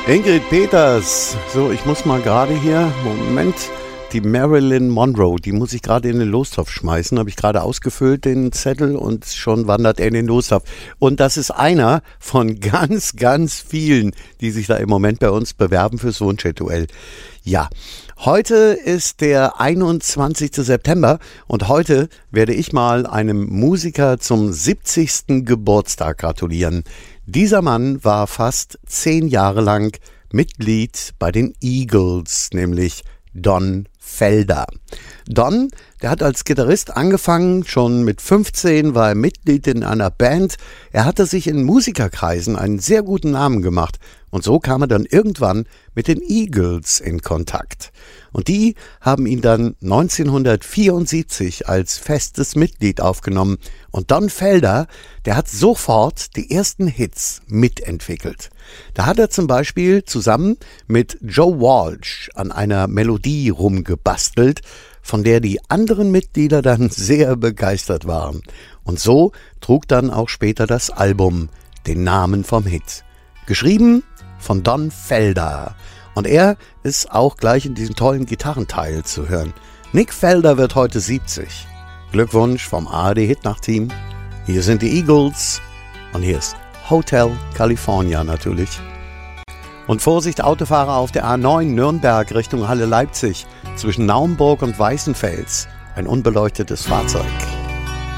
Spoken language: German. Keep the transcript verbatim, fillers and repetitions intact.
Ingrid Peters. So, ich muss mal gerade hier, Moment, die Marilyn Monroe, die muss ich gerade in den Lostopf schmeißen. Habe ich gerade ausgefüllt, den Zettel, und schon wandert er in den Lostopf. Und das ist einer von ganz, ganz vielen, die sich da im Moment bei uns bewerben fürs Wunschduell. Ja, heute ist der einundzwanzigste September und heute werde ich mal einem Musiker zum siebzigsten Geburtstag gratulieren. Dieser Mann war fast zehn Jahre lang Mitglied bei den Eagles, nämlich Don Felder. Don, der hat als Gitarrist angefangen, schon mit fünfzehn war er Mitglied in einer Band. Er hatte sich in Musikerkreisen einen sehr guten Namen gemacht und so kam er dann irgendwann mit den Eagles in Kontakt. Und die haben ihn dann neunzehnhundertvierundsiebzig als festes Mitglied aufgenommen. Und Don Felder, der hat sofort die ersten Hits mitentwickelt. Da hat er zum Beispiel zusammen mit Joe Walsh an einer Melodie rumgebastelt, von der die anderen Mitglieder dann sehr begeistert waren. Und so trug dann auch später das Album den Namen vom Hit. Geschrieben von Don Felder. Und er ist auch gleich in diesem tollen Gitarrenteil zu hören. Nick Felder wird heute siebzig. Glückwunsch vom A R D Hitnacht-Team. Hier sind die Eagles und hier ist Hotel California natürlich. Und Vorsicht Autofahrer auf der A neun Nürnberg Richtung Halle Leipzig zwischen Naumburg und Weißenfels. Ein unbeleuchtetes Fahrzeug.